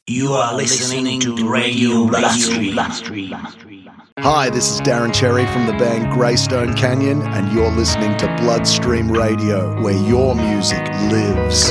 You are listening to Radio Bloodstream. Hi, this is Darren Cherry from the band Greystone Canyon, and you're listening to Bloodstream Radio, where your music lives.